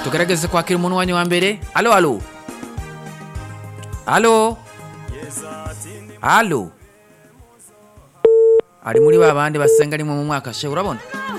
tugerageze kwakira umuntu wanyu wa mbere. Alo alo alo alo, ari muri babandi basenga rimwe mu mwaka she, urabona